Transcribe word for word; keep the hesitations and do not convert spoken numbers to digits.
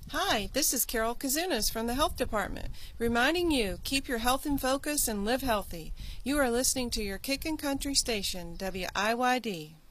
Hi, this is Carol Kazunas from the Health Department, reminding you, keep your health in focus and live healthy. You are listening to your Kickin' Country station, W I Y D.